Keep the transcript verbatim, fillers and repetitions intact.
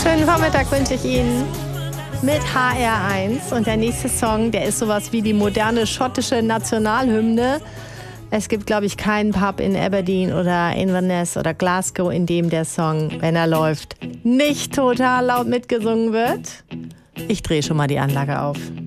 Schönen Vormittag wünsche ich Ihnen mit H R eins. Und der nächste Song, der ist sowas wie die moderne schottische Nationalhymne. Es gibt, glaube ich, keinen Pub in Aberdeen oder Inverness oder Glasgow, in dem der Song, wenn er läuft, nicht total laut mitgesungen wird. Ich drehe schon mal die Anlage auf.